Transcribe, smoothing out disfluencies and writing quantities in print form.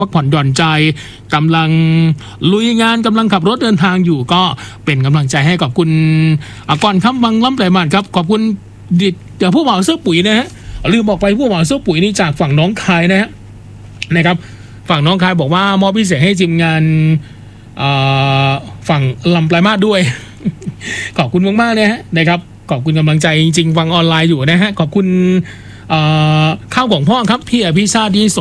พักผ่อนหย่อนใจกำลังลุยงานกำลังขับรถเดินทางอยู่ก็เป็นกำลังใจให้กับคุณก่อนคำวังล้ำไหลมาดครับขอบคุณเดี๋ยวผู้บ่าวเสื้อปุ๋ยนะฮะลืมบอกไปผู้บ่าวเสื้อปุ๋ยนี่จากฝั่งน้องคายนะครับฝั่งน้องคายบอกว่ามอบพิเศษให้ทีมงานฝั่งลำปลายมาสด้วย ขอบคุณมากๆเลยฮะนะครับขอบคุณกำลังใจจริงๆฟังออนไลน์อยู่นะฮะขอบคุณข้าวของพ่อครับพี่อภิชาติที่